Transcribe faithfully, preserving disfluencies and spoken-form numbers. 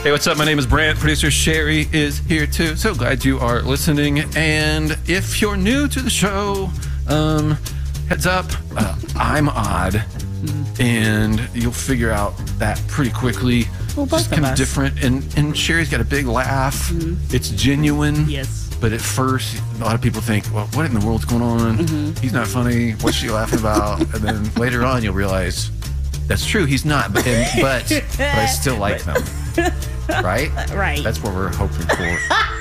Hey, what's up? My name is Brant. Producer Sherry is here too. So glad you are listening. And if you're new to the show, um, heads up, uh, I'm odd. Mm. And you'll figure out that pretty quickly. Well, both Just of kind us. of different. And, and Sherry's got a big laugh. Mm. It's genuine. Yes. But at first, a lot of people think, well, what in the world's going on? Mm-hmm. He's not funny. What's she laughing about? And then later on, you'll realize that's true. He's not. But and, but, but I still like them. Right? Right. That's what we're hoping for.